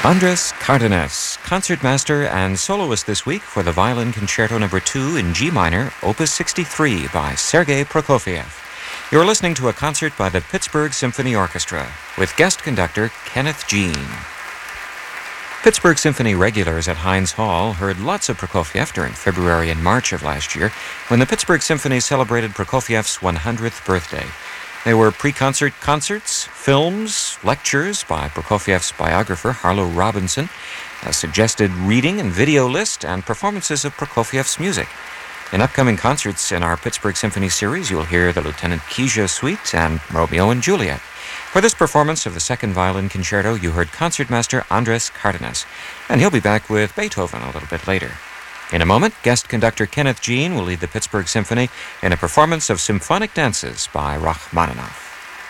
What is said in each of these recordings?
Andrés Cardenas, concertmaster and soloist this week for the Violin Concerto No. 2 in G minor, Opus 63 by Sergei Prokofiev. You're listening to a concert by the Pittsburgh Symphony Orchestra with guest conductor Kenneth Jean. Pittsburgh Symphony regulars at Heinz Hall heard lots of Prokofiev during February and March of last year when the Pittsburgh Symphony celebrated Prokofiev's 100th birthday. There were pre-concert concerts, films, lectures by Prokofiev's biographer Harlow Robinson, a suggested reading and video list, and performances of Prokofiev's music. In upcoming concerts in our Pittsburgh Symphony series, you'll hear the Lieutenant Kija Suite and Romeo and Juliet. For this performance of the Second Violin Concerto, you heard concertmaster Andrés Cardenas, and he'll be back with Beethoven a little bit later. In a moment, guest conductor Kenneth Jean will lead the Pittsburgh Symphony in a performance of Symphonic Dances by Rachmaninoff.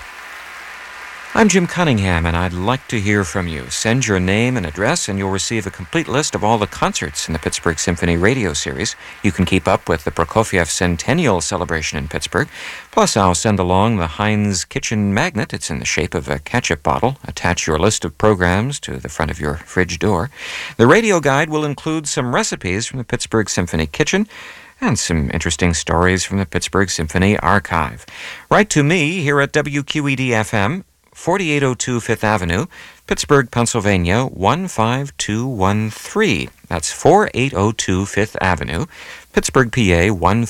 I'm Jim Cunningham, and I'd like to hear from you. Send your name and address, and you'll receive a complete list of all the concerts in the Pittsburgh Symphony radio series. You can keep up with the Prokofiev Centennial celebration in Pittsburgh. Plus, I'll send along the Heinz Kitchen Magnet. It's in the shape of a ketchup bottle. Attach your list of programs to the front of your fridge door. The radio guide will include some recipes from the Pittsburgh Symphony kitchen and some interesting stories from the Pittsburgh Symphony archive. Write to me here at WQED-FM, 4802 Fifth Avenue, Pittsburgh, Pennsylvania, 15213. That's 4802 Fifth Avenue, Pittsburgh, PA,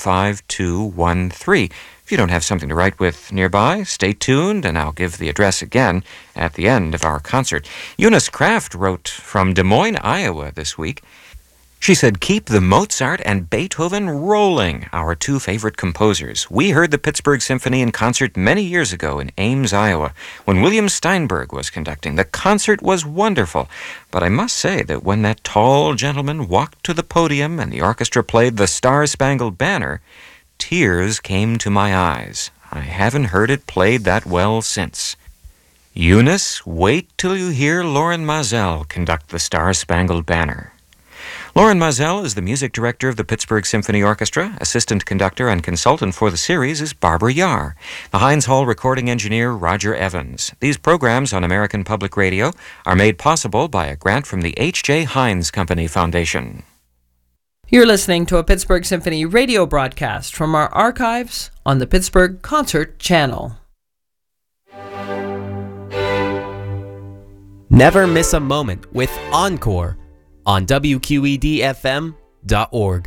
15213. If you don't have something to write with nearby, stay tuned, and I'll give the address again at the end of our concert. Eunice Kraft wrote from Des Moines, Iowa this week. She said, "Keep the Mozart and Beethoven rolling, our two favorite composers. We heard the Pittsburgh Symphony in concert many years ago in Ames, Iowa, when William Steinberg was conducting. The concert was wonderful, but I must say that when that tall gentleman walked to the podium and the orchestra played the Star-Spangled Banner, tears came to my eyes. I haven't heard it played that well since." Eunice, wait till you hear Loren Maazel conduct the Star-Spangled Banner. Loren Maazel is the music director of the Pittsburgh Symphony Orchestra. Assistant conductor and consultant for the series is Barbara Yar. The Heinz Hall recording engineer, Roger Evans. These programs on American Public Radio are made possible by a grant from the H.J. Heinz Company Foundation. You're listening to a Pittsburgh Symphony radio broadcast from our archives on the Pittsburgh Concert Channel. Never miss a moment with Encore on WQED-FM.org.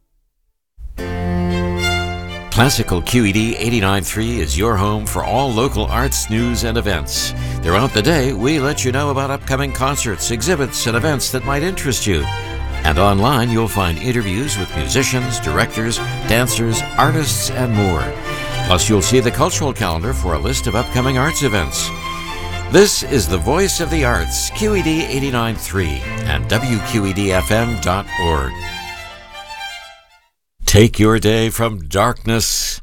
Classical QED 89.3 is your home for all local arts, news, and events. Throughout the day, we let you know about upcoming concerts, exhibits, and events that might interest you. And online, you'll find interviews with musicians, directors, dancers, artists, and more. Plus, you'll see the cultural calendar for a list of upcoming arts events. This is the Voice of the Arts, QED 89.3 and WQED-FM.org. Take your day from darkness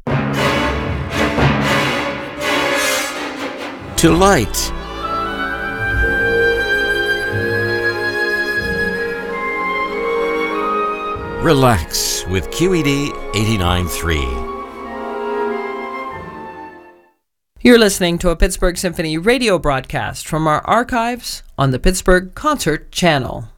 to light. Relax with QED 89.3. You're listening to a Pittsburgh Symphony radio broadcast from our archives on the Pittsburgh Concert Channel.